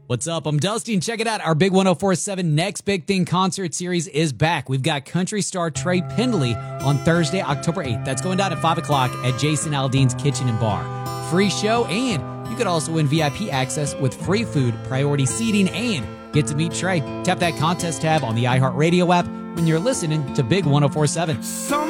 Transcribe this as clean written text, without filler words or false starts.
What's up? I'm Dusty, and check it out. Our Big 104.7 Next Big Thing concert series is back. We've got country star Trey Pendley on Thursday, October 8th. That's going down at 5 o'clock at Jason Aldean's Kitchen and Bar. Free show, and you could also win VIP access with free food, priority seating, and get to meet Trey. Tap that contest tab on the iHeartRadio app when you're listening to Big 104.7.